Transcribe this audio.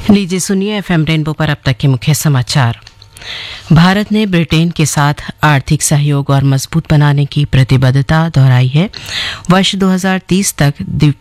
लीजिए सुनिए FM rainbow पर अब तक के मुख्य समाचार। भारत ने ब्रिटेन के साथ आर्थिक सहयोग और मजबूत बनाने की प्रतिबद्धता दोहराई है। वर्ष 2030 तक